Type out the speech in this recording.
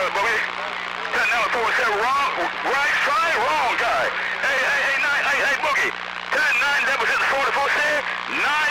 what, Boogie? 10-9 said wrong, right side, wrong guy. Hey, Boogie. 10-9, that was it, 44 said. 9